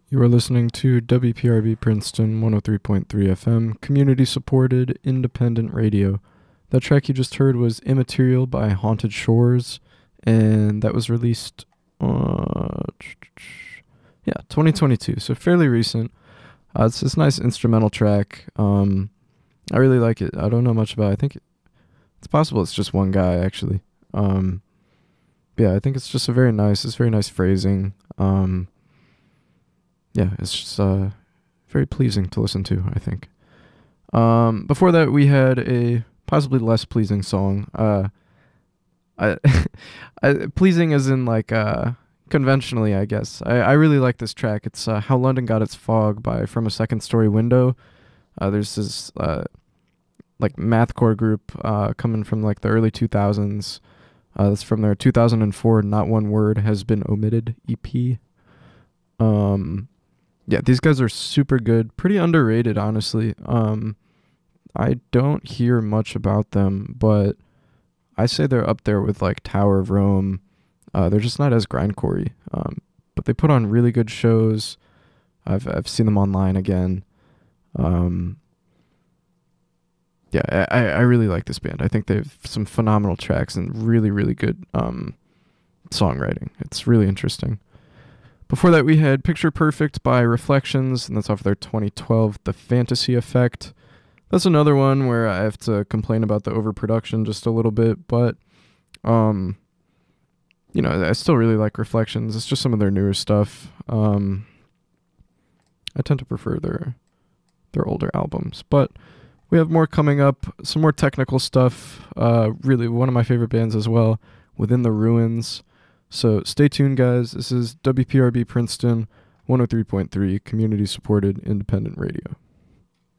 You are listening to WPRB Princeton 103.3 FM, community supported independent radio. That track you just heard was Immaterial by Haunted Shores, and that was released, 2022, so fairly recent. It's this nice instrumental track. I really like it. I don't know much about it. I think it's possible it's just one guy, actually. I think it's just very nice phrasing. It's just very pleasing to listen to, I think. Before that, we had a possibly less pleasing song. Pleasing as in like conventionally, I guess. I really like this track. It's How London Got Its Fog by From a Second Story Window. There's this like mathcore group coming from like the early 2000s. That's from their 2004 Not One Word Has Been Omitted EP. These guys are super good, pretty underrated, honestly. I don't hear much about them, but I say they're up there with like Tower of Rome. They're just not as grindcore-y, but they put on really good shows. I've seen them online again. I really like this band. I think they have some phenomenal tracks and really, really good songwriting. It's really interesting. Before that, we had Picture Perfect by Reflections, and that's off their 2012 The Fantasy Effect. That's another one where I have to complain about the overproduction just a little bit, but, I still really like Reflections. It's just some of their newer stuff. I tend to prefer their older albums, but we have more coming up, some more technical stuff. Really, one of my favorite bands as well, Within the Ruins. So stay tuned, guys. This is WPRB Princeton 103.3 community supported independent radio.